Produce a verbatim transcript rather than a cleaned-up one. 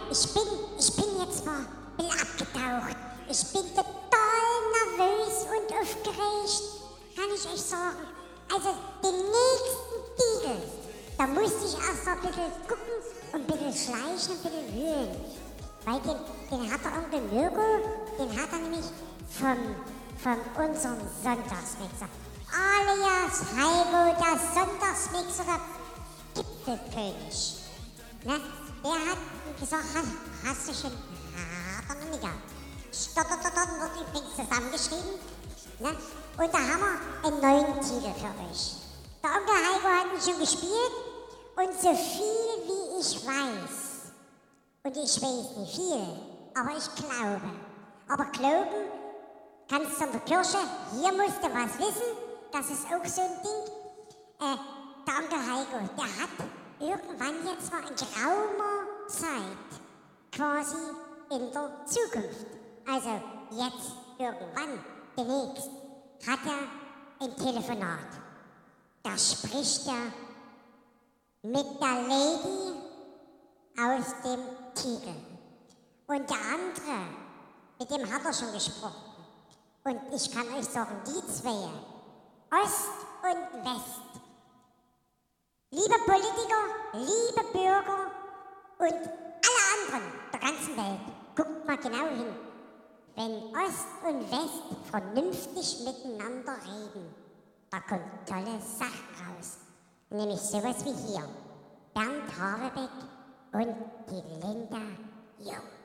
ich bin, ich bin jetzt mal ein bisschen abgetaucht. Ich bin total nervös und aufgeregt, kann ich euch sagen. Also den nächsten Titel, da musste ich erst mal ein bisschen gucken und ein bisschen schleichen, ein bisschen wühlen. Weil den, den hat der Onkel Mirko, den hat er nämlich vom, von unserem Sonntagsmixer. Alias Heiko, der Sonntagsmixer, der Gipfelkönig. Ne? Der hat gesagt, hast, hast du schon, hat er noch nicht gehabt. Stottertottern wird übrigens zusammengeschrieben. Ne? Und da haben wir einen neuen Titel für euch. Der Onkel Heiko hat ihn schon gespielt und so viel wie ich weiß, und ich weiß nicht viel, aber ich glaube. Aber glauben kannst du in der Kirche, hier musst du was wissen, das ist auch so ein Ding. Äh, der Onkel Heiko, der hat irgendwann jetzt mal in geraumer Zeit quasi in der Zukunft, also jetzt irgendwann, demnächst, hat er ein Telefonat. Da spricht er mit der Lady aus dem Titel. Und der andere, mit dem hat er schon gesprochen. Und ich kann euch sagen, die zwei, Ost und West, liebe Politiker, liebe Bürger und alle anderen der ganzen Welt, guckt mal genau hin. Wenn Ost und West vernünftig miteinander reden, da kommt tolle Sachen raus. Nämlich sowas wie hier. Bernd Haverbeck und die Linda Jung.